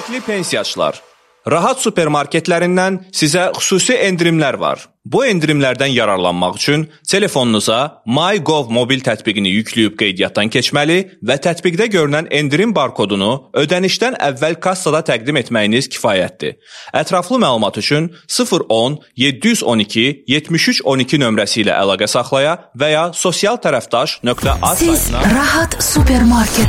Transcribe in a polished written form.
Hörmətli pensiyaçılar, Rahat supermarketlərindən sizə xüsusi endirimlər var. Bu endirimlərdən yararlanmaq üçün telefonunuza MyGov mobil tətbiqini yükləyib qeydiyyatdan keçməli və tətbiqdə görünən endirim barkodunu ödənişdən əvvəl kassada təqdim etməyiniz kifayətdir. Ətraflı məlumat üçün 010 712 73 12 nömrəsi ilə əlaqə saxlaya və ya sosialtərəfdaş.az saytına... Siz Rahat supermarket